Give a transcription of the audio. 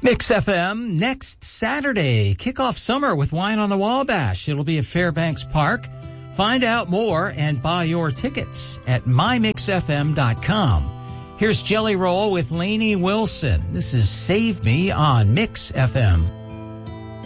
Mix FM next Saturday. Kick off summer with Wine on the Wabash. It'll be at Fairbanks Park. Find out more and buy your tickets at mymixfm.com. Here's Jelly Roll with Lainey Wilson. This is Save Me on Mix FM.